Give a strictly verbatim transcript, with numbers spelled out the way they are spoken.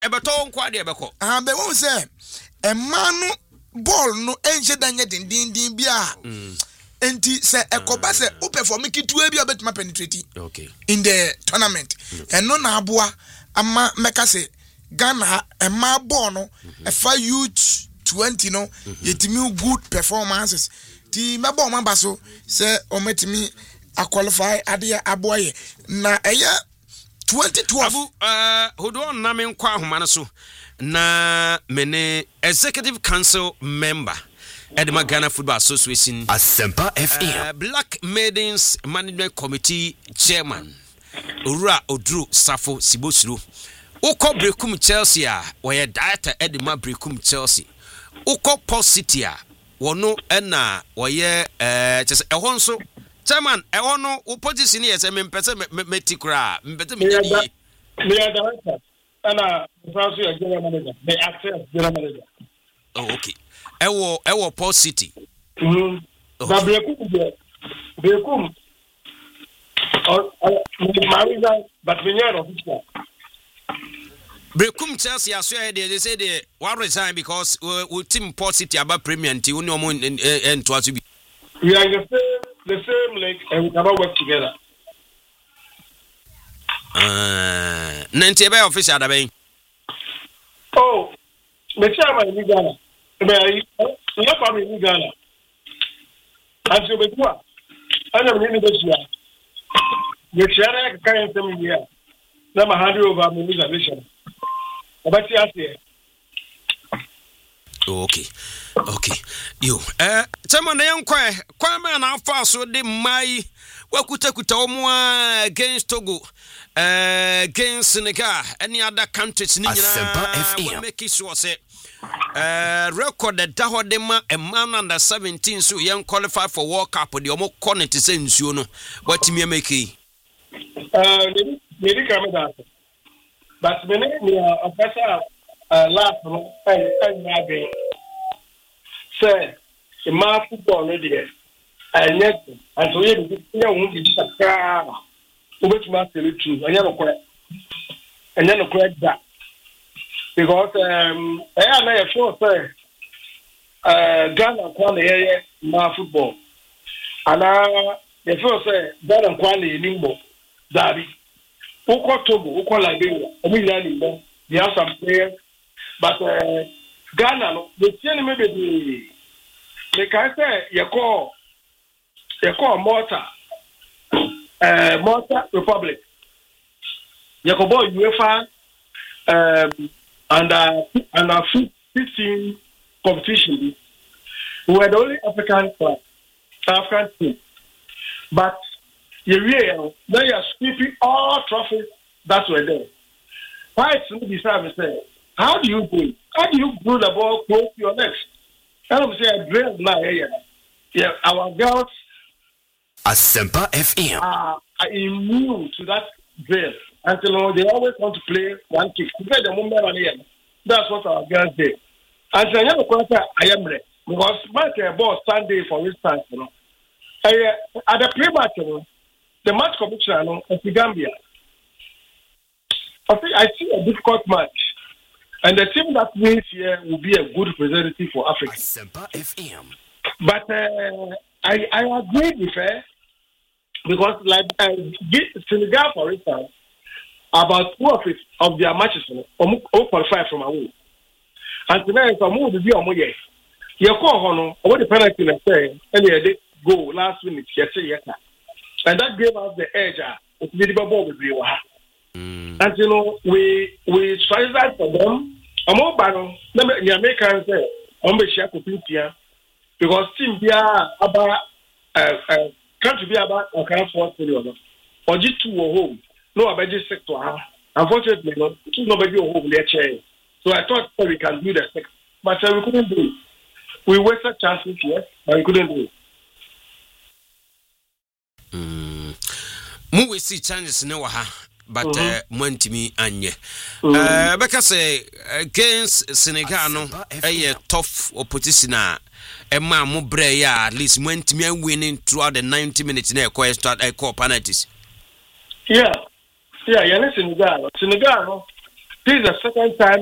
ebeto nkwa de ebeko ah be won say e man ball no enje danye din din din bia enti se ekoba se o perform kitu e bia betima penetrate okay in the tournament and no na aboa ama meka se Ghana e ma ball no e fa youth twenty no yetimi good performances ti mebo ma baso se o metimi a qualify ade aboye na eye twenty twelve abu uh hodo na me nkwa ahoma no so na mene executive council member Edema Ghana Football Association Asempa F M uh, Black Maidens Management Committee Chairman Ura Odru Safo Sibosuru Uko Brekum Chelsea a were director Edema Brekum Chelsea Uko Port City a wono ena woye eh chese ehon so chairman ehon no wo position yes me mpese metikra mpese me me ya director ana also ya general manager the acting general manager. Oh okay. Ewo ewo Port City. Mhm. Na Brekum de Brekum or Marina but Vinyard official. Brekum Chelsea aso e they say they one resign because we, we team Port City about Premier nti woni omo ento aso bi. We are the same the same league and we cannot work together. Uh nanti ebe official da ben. Oh, the chairman in Ghana. Me I am in Ghana. And so be what? I am in the the chairman can tell me here. Na ma hand over my reservation. About here. Okay. Okay. Yo. Eh, chama na yankwa. Kwa me na afa so de mai wakuta kuta omo against Togo. Uh, against Senegal, any other countries ni nyina make sure say uh, record the dahodema a man under seventeen so young qualify for World Cup the omo cornet say nsuo no what me make uh maybe come that but me me officer uh last no I I be say the man football no there and yet and so you be won be sakra ubetuma tell true anya no kore anya no kore da because um I am na sure say uh Ghana kwa na ye ma football ana the first say Ghana kwa na nimbo dabi uko Togo uko Liberia omi na nimbo they have some players but uh, Ghana no the team maybe the they can say you call you call Malta Uh, Malta Republic. Yakobo UEFA um and uh and uh fifteen competition. We were the only African club, African team. But you real now you're sweeping all trophies that were there. Why it's not decided to say, how do you do? How do you do the ball close to your legs? I don't say I drill now yeah. Yeah, our girls Asempa F M are immune to that drill. Until you know, they always want to play one kick. That's what our girls do. And so I have a question, I am ready. Because my ball Sunday, for instance, you know, I, uh, at the pre-match, you know, the match commissioner, you know, of the Gambia, I think I see a difficult match. And the team that wins here will be a good representative for Africa. Asempa F M But uh, I, I agree with her. Because, like, uh, Senegal, for instance, about two of, it, of their matches, you know, all qualify from away. And tonight, I'm going to be on my yes. You call on what the penalty is saying, and they go last minute, yes, yes. And that gave us the edge of the ball with you. And, you know, we we strategize for them. I'm all back on the Americans say, I'm going to share with you because team be about uh country be about a kind of four million or just two home. No, about this sector. Unfortunately, no, two nobody home their chair. So I thought we can do the sector, but uh, we couldn't do it. We wasted chances, yes, but we couldn't do it. Mm. Mu we see chances no ha, but uh, Montimi anye. Uh, because say against Senegal no, a tough opposition. Emma mo bre ya at least Montimi winning throughout the ninety minutes na e start e call penalties. Yeah, yeah, yeah. Senegal, Senegal, this is the second time